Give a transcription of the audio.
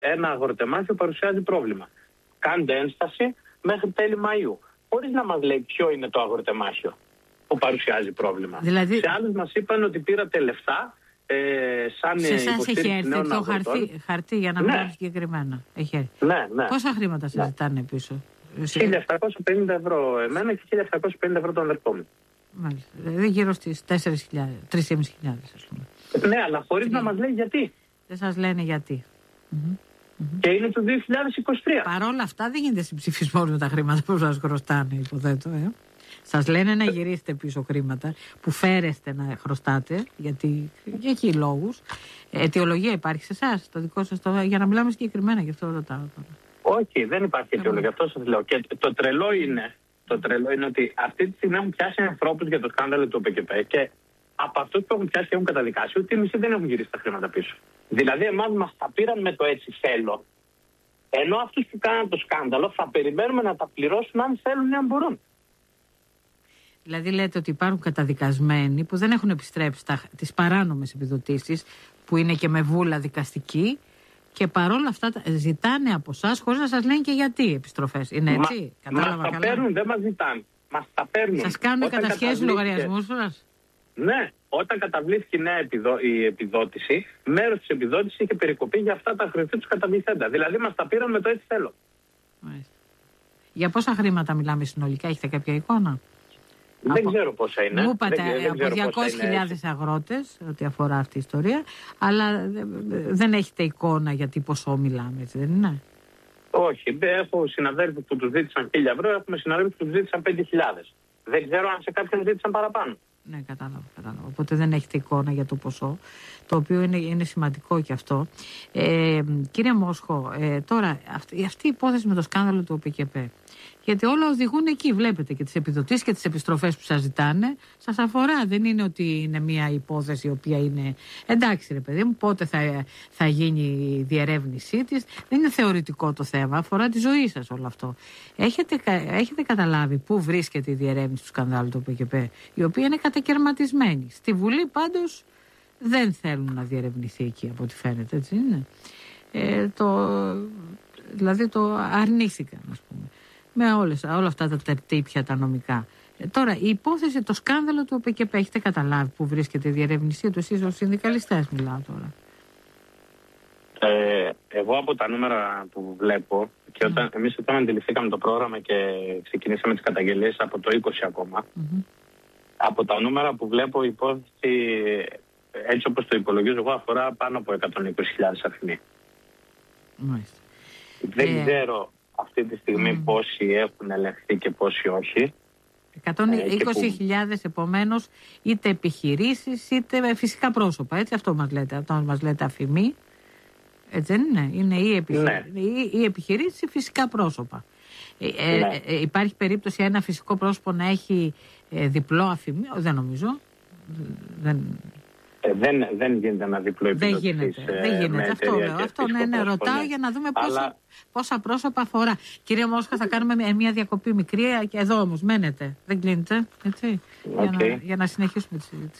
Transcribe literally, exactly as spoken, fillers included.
ένα αγροτεμάχιο παρουσιάζει πρόβλημα. Κάντε ένσταση μέχρι τέλη Μαΐου. Χωρίς να μας λέει ποιο είναι το αγροτεμάχιο που παρουσιάζει πρόβλημα. Δηλαδή... Σε άλλους μας είπαν ότι πήρατε λεφτά ε, σαν σε εσάς υποστήριξη έχει έρθει νέων το αγροτών. χαρτί, χαρτί για να ναι. μιλάμε συγκεκριμένα. Έχει έρθει. Ναι, ναι. Πόσα χρήματα σας ναι. ζητάνε πίσω? χίλια επτακόσια πενήντα ευρώ εμένα και χίλια επτακόσια πενήντα ευρώ τον αδερφό μου. Μάλιστα. Δηλαδή γύρω στις τέσσερις χιλιάδες, τρεις και μισή χιλιάδες ας πούμε. Ναι, αλλά χωρίς να μας λέει γιατί. Δεν σας λένε γιατί. Mm-hmm. Και είναι το δύο χιλιάδες είκοσι τρία. Παρ' όλα αυτά δεν γίνεται συμψηφισμό με τα χρήματα που σας χρωστάνε, υποθέτω. Ε. Σας λένε να γυρίσετε πίσω χρήματα που φέρεστε να χρωστάτε, γιατί για εκεί λόγους. Αιτιολογία υπάρχει σε εσάς, το δικό σας, το, για να μιλάμε συγκεκριμένα, γι' αυτό ρωτάω. Όχι, δεν υπάρχει αιτιολογία, αυτό σας λέω. Και το τρελό είναι, το τρελό είναι ότι αυτή τη στιγμή έχουν πιάσει ανθρώπους για το σκάνδαλο του ΟΠΕΚΕΠΕ και από αυτούς που έχουν πιάσει και έχουν καταδικάσει, ούτε οι μισοί δεν έχουν γυρίσει τα χρήματα πίσω. Δηλαδή, εμάς μας τα πήραν με το έτσι θέλω. Ενώ αυτούς που κάναν το σκάνδαλο θα περιμένουμε να τα πληρώσουν αν θέλουν ή αν μπορούν. Δηλαδή, λέτε ότι υπάρχουν καταδικασμένοι που δεν έχουν επιστρέψει τα, τις παράνομες επιδοτήσεις, που είναι και με βούλα δικαστική, και παρόλα αυτά ζητάνε από εσάς χωρίς να σας λένε και γιατί επιστροφές. Είναι έτσι? Μα, Κατάλαβα μας τα καλά. παίρνουν, δεν μας ζητάνε. Μας τα παίρνουν. Σας κάνουν κατασχέσεις λογαριασμούς σας? Ναι, όταν καταβλήθηκε η νέα επιδο... η επιδότηση, μέρος της επιδότησης είχε περικοπεί για αυτά τα χρηστή τους καταβληθέντα. Δηλαδή μας τα πήραν με το έτσι θέλω. Μάλιστα. Για πόσα χρήματα μιλάμε συνολικά, έχετε κάποια εικόνα? Δεν από... ξέρω πόσα είναι. Μου είπατε από διακόσιες χιλιάδες αγρότες, ό,τι αφορά αυτή η ιστορία, αλλά δεν έχετε εικόνα για τι ποσό μιλάμε, έτσι δεν είναι? Όχι, έχω συναδέλφους που τους ζήτησαν χίλια ευρώ, έχουμε συναδέλφους που τους ζήτησαν πέντε χιλιάδες. Δεν ξέρω αν σε κάποιον ζήτησαν παραπάνω. Ναι, κατάλαβα, κατάλαβα. Οπότε δεν έχετε εικόνα για το ποσό, το οποίο είναι, είναι σημαντικό και αυτό. Ε, κύριε Μόσχο, ε, τώρα αυτή, αυτή η υπόθεση με το σκάνδαλο του ΟΠΕΚΕΠΕ, γιατί όλα οδηγούν εκεί, βλέπετε, και τις επιδοτήσεις και τις επιστροφές που σας ζητάνε, σας αφορά. Δεν είναι ότι είναι μια υπόθεση η οποία είναι εντάξει, ρε παιδί μου, πότε θα, θα γίνει η διερεύνησή της. Δεν είναι θεωρητικό το θέμα, αφορά τη ζωή σας όλο αυτό. Έχετε, έχετε καταλάβει πού βρίσκεται η διερεύνηση του σκανδάλου του ΟΠΕΚΕΠΕ, η οποία είναι κατακαιρματισμένη. Στη Βουλή πάντως δεν θέλουν να διερευνηθεί εκεί, από ό,τι φαίνεται, έτσι είναι. Ε, το, δηλαδή το αρνήθηκαν, ας πούμε, με όλες, όλα αυτά τα τερτύπια τα νομικά. Ε, τώρα, η υπόθεση, το σκάνδαλο του ΟΠΕΚΕΠΕ, έχετε καταλάβει που βρίσκεται η διερεύνησή του? Εσείς ως συνδικαλιστές μιλάω τώρα. Ε, εγώ από τα νούμερα που βλέπω, και όταν, mm. εμείς όταν αντιληφθήκαμε το πρόγραμμα και ξεκινήσαμε τις καταγγελίες από το είκοσι ακόμα, mm-hmm. από τα νούμερα που βλέπω, η υπόθεση, έτσι όπως το υπολογίζω εγώ, αφορά πάνω από εκατόν είκοσι χιλιάδες αριθμοί. Μάλιστα. Δεν ε... ξέρω αυτή τη στιγμή mm. πόσοι έχουν ελεγχθεί και πόσοι όχι. εκατόν είκοσι χιλιάδες, επομένως, είτε επιχειρήσεις είτε φυσικά πρόσωπα, έτσι, αυτό μας λέτε, αυτό μας λέτε αφημί, έτσι δεν είναι? Είναι ή επιχειρήσεις ναι. ή, ή, επιχειρήσεις ή φυσικά πρόσωπα. Ε, ναι. ε, ε, υπάρχει περίπτωση ένα φυσικό πρόσωπο να έχει ε, διπλό αφημί? Δεν νομίζω. Δεν... Ε, δεν, δεν γίνεται να διπλό επιδοτήσεις. Δεν γίνεται, ε, δεν γίνεται. Αυτό λέω. Αυτό ναι, ναι, ρωτάω ναι. για να δούμε πόσα, αλλά... πόσα πρόσωπα αφορά. Κύριε Μόσχα, θα κάνουμε μια διακοπή μικρή και εδώ όμως μένετε. Δεν κλείνετε, έτσι, okay. για, να, για να συνεχίσουμε τη συζήτηση.